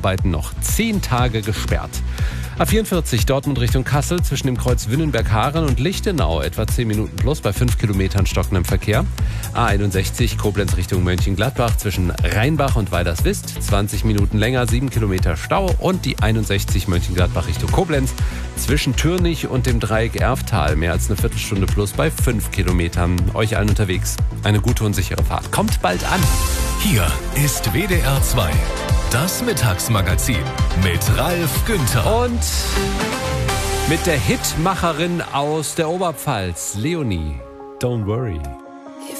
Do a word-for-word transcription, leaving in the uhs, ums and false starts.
Bauarbeiten noch zehn Tage gesperrt. A vierundvierzig Dortmund Richtung Kassel zwischen dem Kreuz Wünnenberg-Haren und Lichtenau etwa zehn Minuten plus bei fünf Kilometern stockendem Verkehr. A einundsechzig Koblenz Richtung Mönchengladbach zwischen Rheinbach und Weiderswist zwanzig Minuten länger, sieben Kilometer Stau. Und die einundsechzig Mönchengladbach Richtung Koblenz zwischen Türnich und dem Dreieck Erftal mehr als eine Viertelstunde plus bei fünf Kilometern. Euch allen unterwegs eine gute und sichere Fahrt. Kommt bald an. Hier ist W D R zwei. Das Mittagsmagazin mit Ralf Günther. Und mit der Hitmacherin aus der Oberpfalz, Leonie. Don't worry.